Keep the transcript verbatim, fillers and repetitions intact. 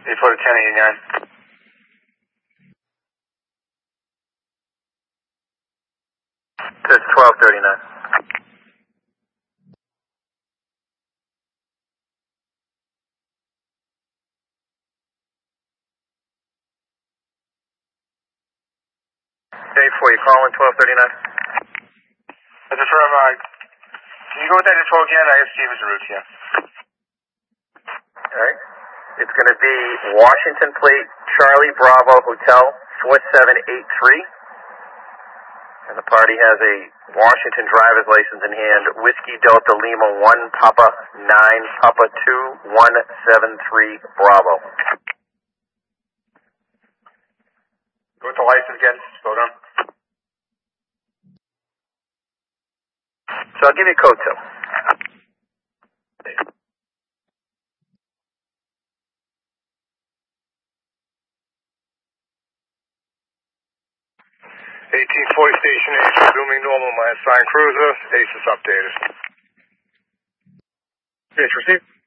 Before the ten eighty-nine. It's twelve thirty-nine. Day four, you calling twelve thirty-nine? That's affirm, uh, can you go with that info again? I have Stevenson route here. Alright. It's going to be Washington Plate, Charlie Bravo Hotel, four seven eight three. And the party has a Washington driver's license in hand, Whiskey Delta Lima one Papa nine Papa two one seven three Bravo. Go with the license again, slow down. So I'll give you code two. eighteen forty Station H, resuming normal, my assigned cruiser, status updated. Yes, received.